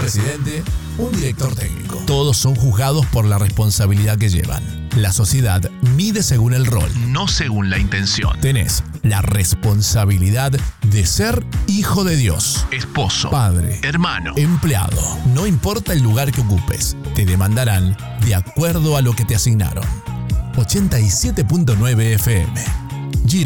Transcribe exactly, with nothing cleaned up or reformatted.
presidente, un director técnico. Todos son juzgados por la responsabilidad que llevan. La sociedad mide según el rol, no según la intención. Tenés la responsabilidad de ser hijo de Dios, esposo, padre, hermano, empleado. No importa el lugar que ocupes, te demandarán de acuerdo a lo que te asignaron. ochenta y siete punto nueve F M